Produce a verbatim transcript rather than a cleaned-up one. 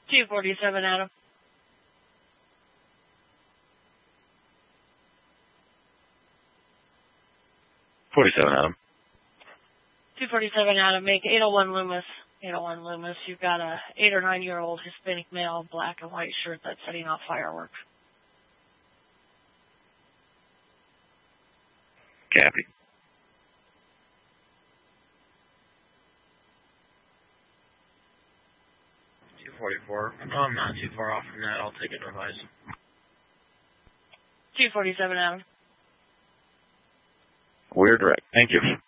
two forty-seven, Adam. forty-seven, Adam. two forty-seven, Adam. Make eight oh one Loomis. eight oh one Loomis. You've got a eight or nine year old Hispanic male, black and white shirt that's setting off fireworks. Copy. two forty-four. No, I'm not too far off from that. I'll take it revised. two forty-seven, Adam. We're direct. Thank you.